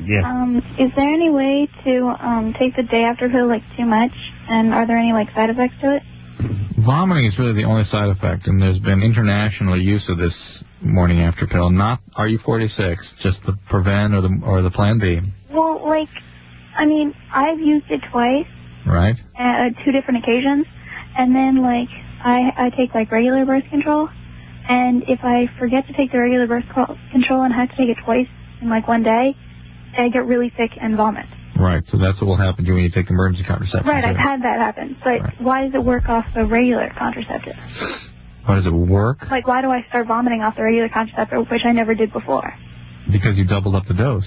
Yeah. Is there any way to take the day after pill like too much? And are there any like side effects to it? Vomiting is really the only side effect, and there's been international use of this morning after pill, not RU46, just the Prevent or the Plan B. Well, like, I mean, I've used it twice. Right. At 2 different occasions, and then like I take like regular birth control, and if I forget to take the regular birth control and have to take it twice in like one day, I get really sick and vomit. Right, so that's what will happen to you when you take emergency contraception. Right, I've had that happen, but why does it work off the regular contraceptive? Why does it work? Like, why do I start vomiting off the regular contraceptive, which I never did before? Because you doubled up the dose.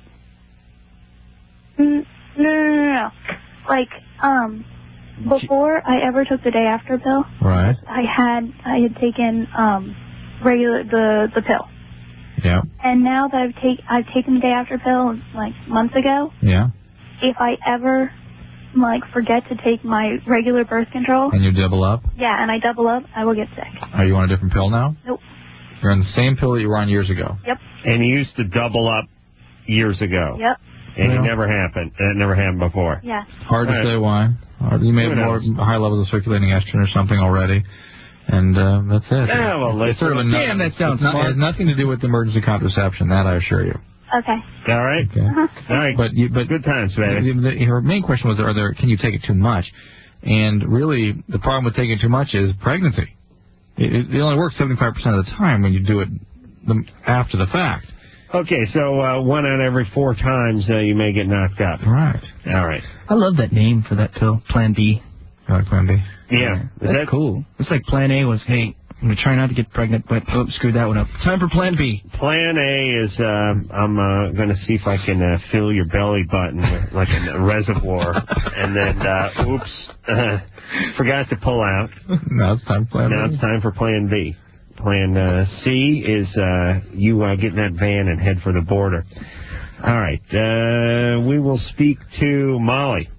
No. Like, before I ever took the day after pill, right, I had taken the pill. Yeah. And now that I've taken the day after pill like months ago. Yeah. If I ever like forget to take my regular birth control. And you double up? Yeah, and I double up, I will get sick. Are you on a different pill now? Nope. You're on the same pill that you were on years ago. Yep. And you used to double up years ago. Yep. And it never happened. It never happened before. Yeah. Hard to say why. You may have more high levels of circulating estrogen or something already. And that's it. Yeah, well, it's sort of damn, that sounds smart. It has nothing to do with emergency contraception, that I assure you. Okay. All right. Okay. All right. But good times, baby. Her main question was, can you take it too much? And really, the problem with taking it too much is pregnancy. It only works 75% of the time when you do it after the fact. Okay, so 1 out of every 4 times you may get knocked up. Right. All right. I love that name for that pill, Plan B. You like Plan B? Yeah. That's cool. It's like Plan A was, hey, I'm going to try not to get pregnant, but screwed that one up. Time for Plan B. Plan A is I'm going to see if I can fill your belly button with like a reservoir. And then, oops, forgot to pull out. Now it's time for Plan B. Now it's time for Plan B. Plan C is you get in that van and head for the border. All right. We will speak to Molly.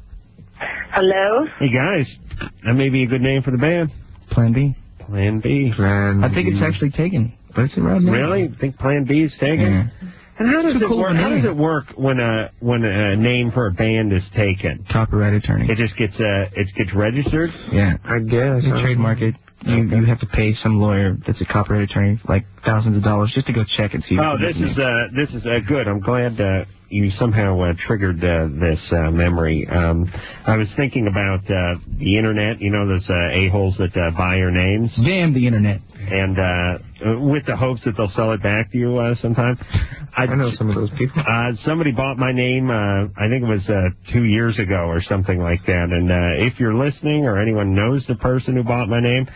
Hello? Hey, guys. That may be a good name for the band. Plan B. Plan B. I think it's actually taken, but it's a right name. Really? You think Plan B is taken? Yeah. And how does it work? How does it work when a name for a band is taken? Copyright attorney. It just gets registered? Yeah. I guess. You trademark it. You have to pay some lawyer that's a copyright attorney like thousands of dollars just to go check and see. Oh, this is good. I'm glad you somehow triggered this memory. I was thinking about the internet. You know those a-holes that buy your names. Damn the internet. And with the hopes that they'll sell it back to you sometime. I know some of those people. Somebody bought my name, I think it was 2 years ago or something like that. And if you're listening or anyone knows the person who bought my name,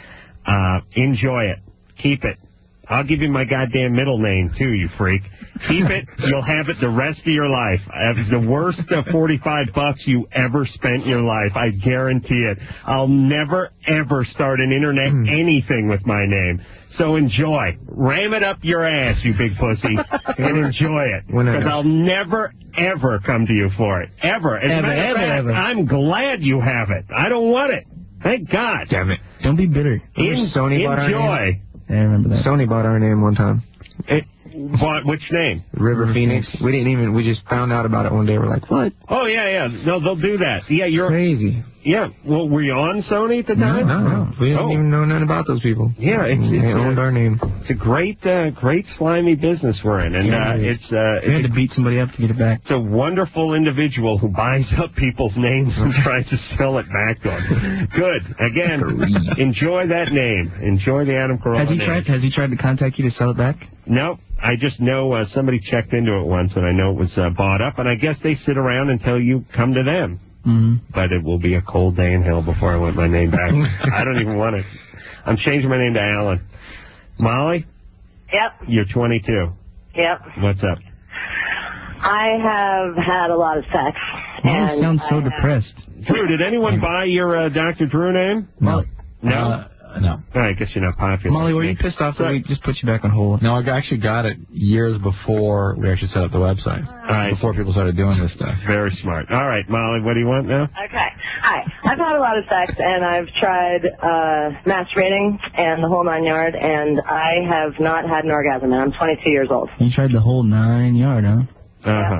enjoy it. Keep it. I'll give you my goddamn middle name, too, you freak. Keep it. You'll have it the rest of your life. The worst $45 you ever spent in your life. I guarantee it. I'll never, ever start an internet anything with my name. So enjoy. Ram it up your ass, you big pussy, and enjoy it. Because I'll never, ever come to you for it. Ever. As a matter of fact, I'm glad you have it. I don't want it. Thank God. Damn it. Don't be bitter. Sony bought our name. I remember that. Sony bought our name one time. Bought which name? River Phoenix. We just found out about it one day. We're like, what? Oh, yeah. No, they'll do that. Yeah, you're crazy. Yeah. Well, were you on Sony at the time? No. We didn't even know nothing about those people. Yeah. They owned our name. It's a great slimy business we're in. And we had to beat somebody up to get it back. It's a wonderful individual who buys up people's names and tries to sell it back to them. Good. Again, enjoy that name. Enjoy the Adam Carolla name. Has he tried to contact you to sell it back? No. I just know somebody checked into it once, and I know it was bought up. And I guess they sit around until you come to them. Mm-hmm. But it will be a cold day in hell before I want my name back. I don't even want it. I'm changing my name to Alan. Molly? Yep. You're 22. Yep. What's up? I have had a lot of sex. You sound so depressed. Drew, did anyone buy your Dr. Drew name? No. No? No. I guess you're not popular. Molly, were you pissed off that we just put you back on hold? No, I actually got it years before we actually set up the website. Before people started doing this stuff. Very smart. All right, Molly, what do you want now? Okay. Hi. I've had a lot of sex, and I've tried masturbating and the whole 9 yard, and I have not had an orgasm, and I'm 22 years old. You tried the whole 9 yard, huh? Uh-huh.